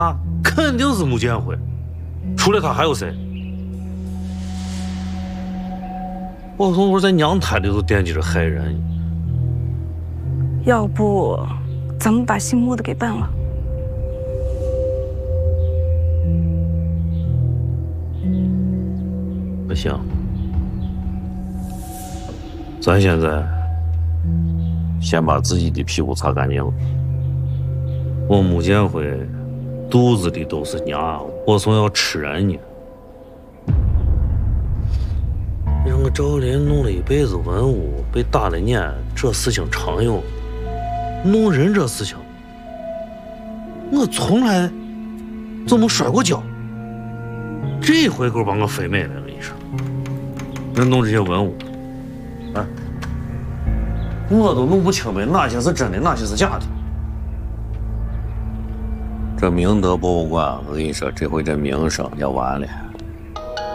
啊，肯定是穆建辉，除了他还有谁？我从小在娘胎里都惦记着害人。 要不，咱们把姓穆的给办了。 不行，咱现在先把自己的屁股擦干净。我穆建辉肚子里都是娘，我总要吃人呢。让个赵林弄了一辈子文物，被打了撵，这事情常有。弄人这事情，我从来就没摔过跤。这回给我把我飞美了，我跟你说。人弄这些文物，啊，我都弄不清白，哪些是真的，哪些是假的。这明德博物馆，我跟你说，这回这名声要完了。